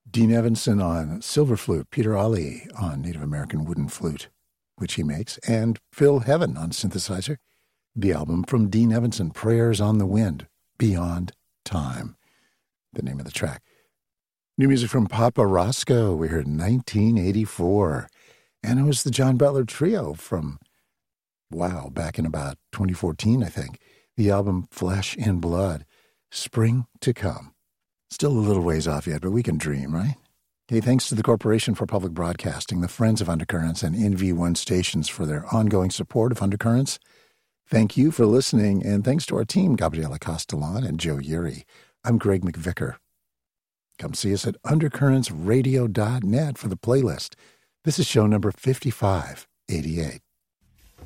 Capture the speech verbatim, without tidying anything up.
Dean Evanson on silver flute, Peter Ali on Native American wooden flute, which he makes, and Phil Heaven on synthesizer. The album from Dean Evanson, Prayers on the Wind, Beyond Time, the name of the track. New music from Papa Roscoe, we heard nineteen eighty-four. And it was the John Butler Trio from, wow, back in about twenty fourteen, I think. The album Flesh and Blood, Spring to Come. Still a little ways off yet, but we can dream, right? Hey, thanks to the Corporation for Public Broadcasting, the Friends of Undercurrents, and N V one Stations for their ongoing support of Undercurrents. Thank you for listening, and thanks to our team, Gabriela Castellan and Joe Uri. I'm Greg McVicker. Come see us at undercurrents radio dot net for the playlist. This is show number fifty-five eighty-eight.